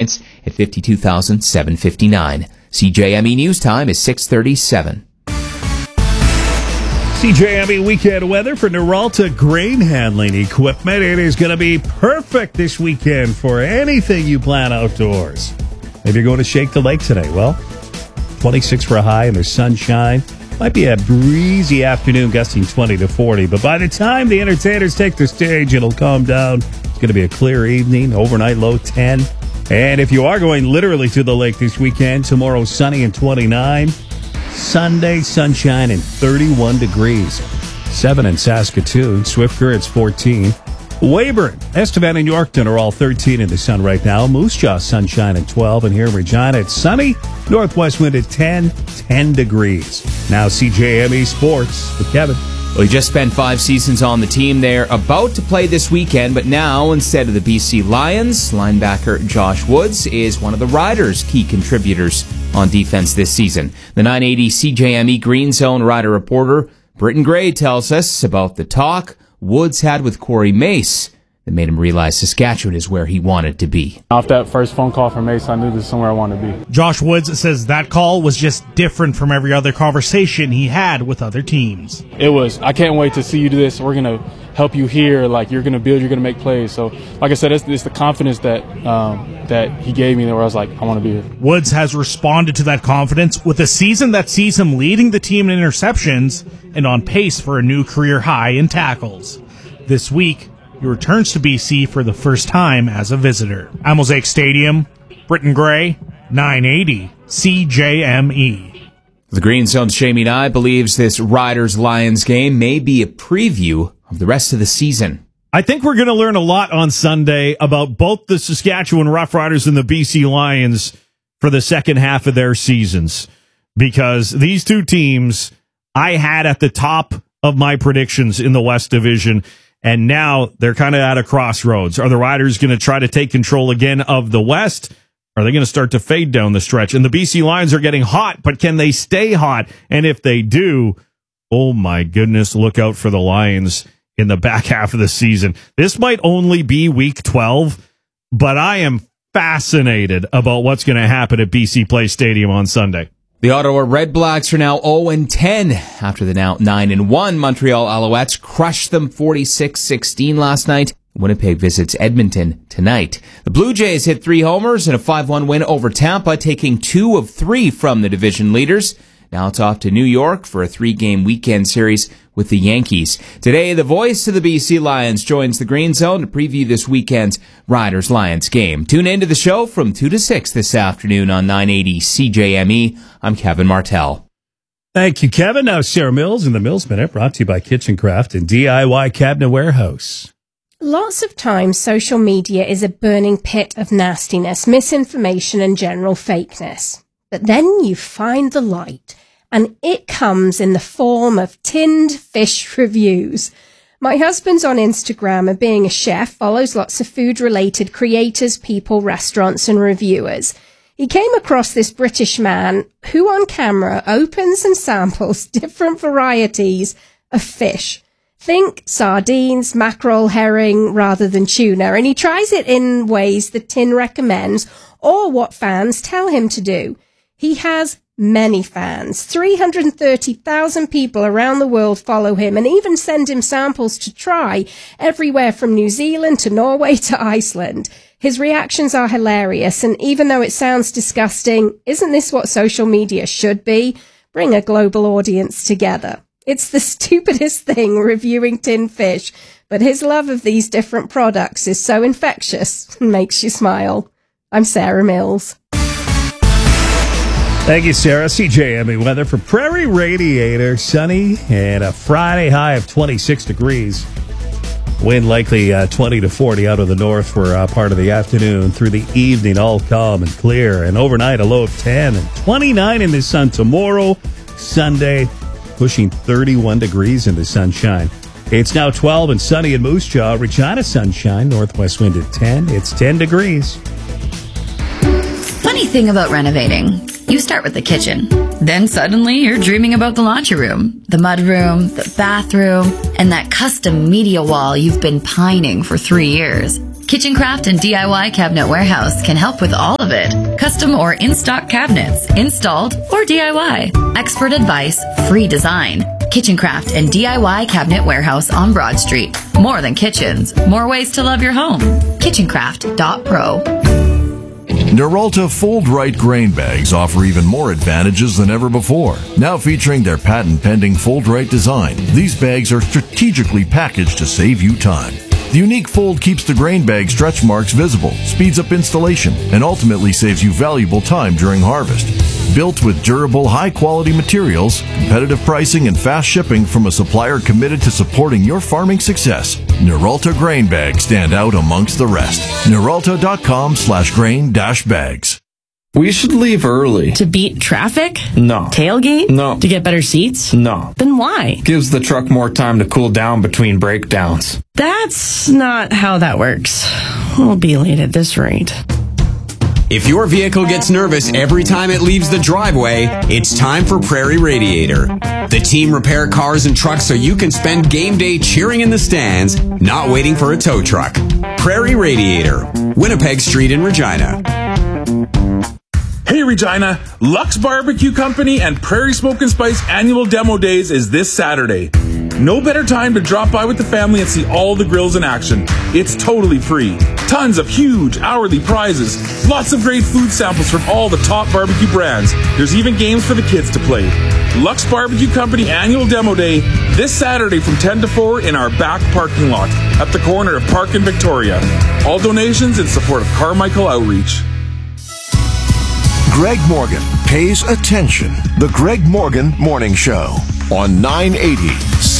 points at 52,759. CJME News Time is 6:37. CJME weekend weather for Noralta Grain Handling Equipment. It is going to be perfect this weekend for anything you plan outdoors. Maybe you're going to Shake the Lake today. Well, 26 for a high and there's sunshine. Might be a breezy afternoon gusting 20 to 40, but by the time the entertainers take the stage, it'll calm down. It's going to be a clear evening, overnight low 10. And if you are going literally to the lake this weekend, tomorrow sunny and 29. Sunday, sunshine and 31 degrees. 7 in Saskatoon. Swift Current's 14. Weyburn, Estevan, and Yorkton are all 13 in the sun right now. Moose Jaw, sunshine at 12. And here in Regina, it's sunny. Northwest wind at 10 degrees. Now CJME Sports with Kevin. Well, he just spent 5 seasons on the team. They're about to play this weekend, but now, instead of the BC Lions, linebacker Josh Woods is one of the Riders' key contributors on defense this season. The 980 CJME Green Zone Rider reporter Britton Gray tells us about the talk Woods had with Corey Mace that made him realize Saskatchewan is where he wanted to be. Off that first phone call from Mace, I knew this is somewhere I wanted to be. Josh Woods says that call was just different from every other conversation he had with other teams. It was, I can't wait to see you do this. We're going to help you here. Like, you're going to build, you're going to make plays. So, like I said, it's the confidence that he gave me where I was like, I want to be here. Woods has responded to that confidence with a season that sees him leading the team in interceptions and on pace for a new career high in tackles. This week, he returns to BC for the first time as a visitor. At Mosaic Stadium, Britton Gray, 980 CJME. The Green Zone's Shamie Nye believes this Riders-Lions game may be a preview of the rest of the season. I think we're going to learn a lot on Sunday about both the Saskatchewan Roughriders and the BC Lions for the second half of their seasons, because these two teams I had at the top of my predictions in the West Division. And now they're kind of at a crossroads. Are the Riders going to try to take control again of the West? Are they going to start to fade down the stretch? And the BC Lions are getting hot, but can they stay hot? And if they do, oh my goodness, look out for the Lions in the back half of the season. This might only be week 12, but I am fascinated about what's going to happen at BC Place Stadium on Sunday. The Ottawa Red Blacks are now 0-10 after the now 9-1 Montreal Alouettes crushed them 46-16 last night. Winnipeg visits Edmonton tonight. The Blue Jays hit 3 homers in a 5-1 win over Tampa, taking 2 of 3 from the division leaders. Now it's off to New York for a 3-game weekend series with the Yankees. Today, the voice of the BC Lions joins the Green Zone to preview this weekend's Riders-Lions game. Tune into the show from 2 to 6 this afternoon on 980 CJME. I'm Kevin Martell. Thank you, Kevin. Now Sarah Mills in the Mills Minute, brought to you by Kitchen Craft and DIY Cabinet Warehouse. Lots of times social media is a burning pit of nastiness, misinformation and general fakeness. But then you find the light, and it comes in the form of tinned fish reviews. My husband's on Instagram, and being a chef, follows lots of food-related creators, people, restaurants, and reviewers. He came across this British man who on camera opens and samples different varieties of fish. Think sardines, mackerel, herring, rather than tuna, and he tries it in ways the tin recommends or what fans tell him to do. He has many fans. 330,000 people around the world follow him and even send him samples to try everywhere from New Zealand to Norway to Iceland. His reactions are hilarious, and even though it sounds disgusting, isn't this what social media should be? Bring a global audience together. It's the stupidest thing, reviewing tin fish, but his love of these different products is so infectious and makes you smile. I'm Sarah Mills. Thank you, Sarah. CJME weather for Prairie Radiator. Sunny and a Friday high of 26 degrees. Wind likely 20 to 40 out of the north for part of the afternoon. Through the evening, all calm and clear. And overnight, a low of 10 and 29 in the sun tomorrow. Sunday, pushing 31 degrees in the sunshine. It's now 12 and sunny in Moose Jaw. Regina sunshine. Northwest wind at 10. It's 10 degrees. Funny thing about renovating. You start with the kitchen. Then suddenly you're dreaming about the laundry room, the mudroom, the bathroom, and that custom media wall you've been pining for 3 years. Kitchencraft and DIY Cabinet Warehouse can help with all of it. Custom or in-stock cabinets, installed or DIY. Expert advice, free design. Kitchencraft and DIY Cabinet Warehouse on Broad Street. More than kitchens, more ways to love your home. Kitchencraft.pro. Noralta Fold Right grain bags offer even more advantages than ever before. Now featuring their patent-pending Fold Right design, these bags are strategically packaged to save you time. The unique fold keeps the grain bag stretch marks visible, speeds up installation, and ultimately saves you valuable time during harvest. Built with durable, high-quality materials, competitive pricing, and fast shipping from a supplier committed to supporting your farming success, Noralta grain bags stand out amongst the rest. Noralta.com/grain-bags. We should leave early. To beat traffic? No. Tailgate? No. To get better seats? No. Then why? Gives the truck more time to cool down between breakdowns. That's not how that works. We'll be late at this rate. If your vehicle gets nervous every time it leaves the driveway, it's time for Prairie Radiator. The team repair cars and trucks so you can spend game day cheering in the stands, not waiting for a tow truck. Prairie Radiator, Winnipeg Street in Regina. Hey Regina, Lux Barbecue Company and Prairie Smoke and Spice annual demo days is this Saturday. No better time to drop by with the family and see all the grills in action. It's totally free. Tons of huge hourly prizes. Lots of great food samples from all the top barbecue brands. There's even games for the kids to play. Lux Barbecue Company annual demo day this Saturday from 10 to 4 in our back parking lot at the corner of Park and Victoria. All donations in support of Carmichael Outreach. Greg Morgan pays attention. The Greg Morgan Morning Show on 980